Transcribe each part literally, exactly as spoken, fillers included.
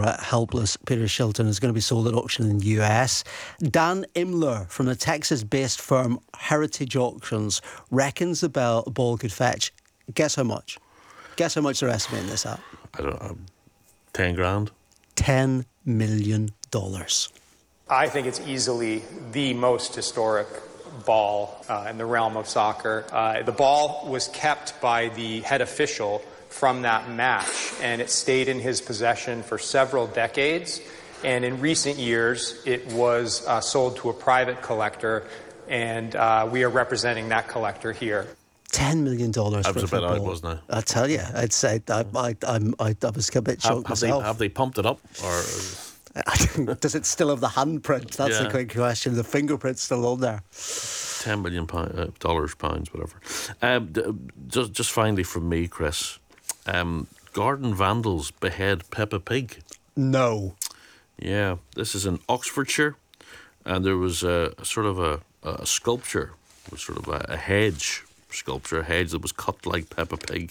uh, helpless Peter Shilton is going to be sold at auction in the U S. Dan Imler from the Texas-based firm Heritage Auctions reckons the ball, ball could fetch. Guess how much? Guess how much they're estimating this at? I don't know. Ten grand? Ten million dollars. I think it's easily the most historic ball uh, in the realm of soccer. Uh, the ball was kept by the head official from that match, and it stayed in his possession for several decades. And in recent years, it was uh, sold to a private collector, and uh, we are representing that collector here. Ten million dollars. I was a bit out, wasn't I? I tell you, I'd say I, I, I, I, I was a bit shocked have, have myself. They, have they pumped it up, or does it still have the handprint? That's yeah. the quick question. The fingerprint's still on there. Ten million pound, uh, dollars, pounds, whatever. Um, d- just, just finally from me, Chris. Um, garden vandals behead Peppa Pig. No. Yeah, this is in Oxfordshire, and there was a, a sort of a, a sculpture, sort of a, a hedge sculpture, a hedge that was cut like Peppa Pig,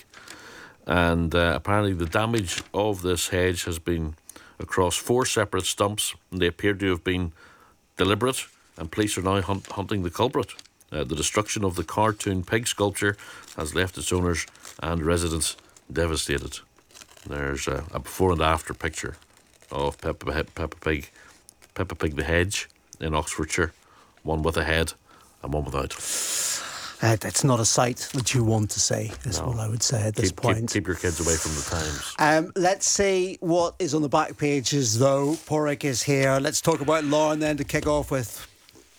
and uh, apparently the damage of this hedge has been across four separate stumps, and they appear to have been deliberate, and police are now hunt- hunting the culprit. Uh, the destruction of the cartoon pig sculpture has left its owners and residents devastated. There's a, a before and after picture of Peppa, Peppa Pig, Peppa Pig the hedge in Oxfordshire, one with a head and one without. Uh, it's not a sight that you want to see, is No. what I would say at this Keep, point. keep, keep your kids away from the Times. Um, let's see what is on the back pages, though. Porrick is here. Let's talk about Larne then to kick off with.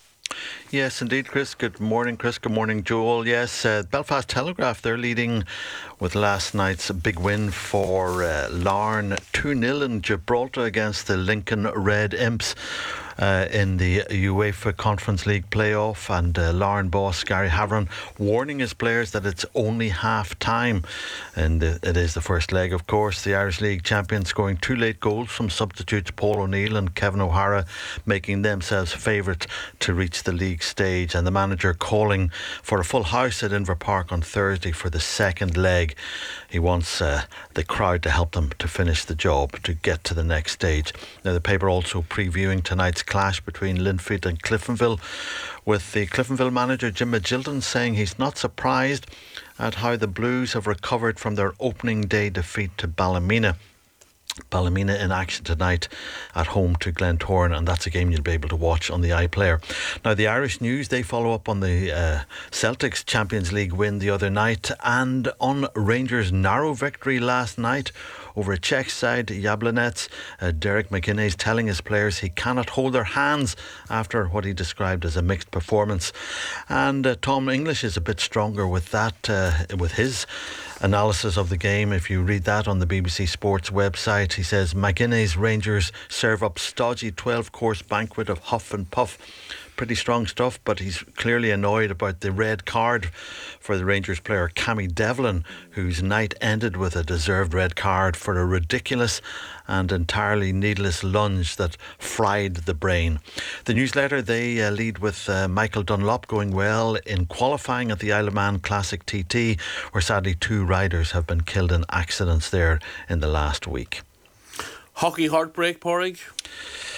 Yes, indeed, Chris. Good morning, Chris. Good morning, Joel. Yes, uh, Belfast Telegraph, they're leading with last night's big win for uh, Larne, two nil in Gibraltar against the Lincoln Red Imps. Uh, in the UEFA Conference League playoff, and uh, Larne boss Gary Havron warning his players that it's only half time, and uh, it is the first leg, of course. The Irish League champions scoring two late goals from substitutes Paul O'Neill and Kevin O'Hara, making themselves favourite to reach the league stage, and the manager calling for a full house at Inver Park on Thursday for the second leg. He wants uh, the crowd to help them to finish the job, to get to the next stage. Now, the paper also previewing tonight's clash between Linfield and Cliftonville, with the Cliftonville manager Jim Magilton saying he's not surprised at how the Blues have recovered from their opening day defeat to Ballymena. Ballymena in action tonight at home to Glentoran, and that's a game you'll be able to watch on the iPlayer. Now, the Irish News, they follow up on the uh, Celtics Champions League win the other night, and on Rangers' narrow victory last night over a Czech side, Jablonec. uh, Derek McInnes is telling his players he cannot hold their hands after what he described as a mixed performance. And uh, Tom English is a bit stronger with that, uh, with his analysis of the game. If you read that on the B B C Sports website, he says McInnes Rangers serve up stodgy twelve course banquet of huff and puff. Pretty strong stuff, but he's clearly annoyed about the red card for the Rangers player Cammy Devlin, whose night ended with a deserved red card for a ridiculous and entirely needless lunge that fried the brain. The newsletter, they uh, lead with uh, Michael Dunlop going well in qualifying at the Isle of Man Classic T T, where sadly two riders have been killed in accidents there in the last week. Hockey heartbreak, Porrig?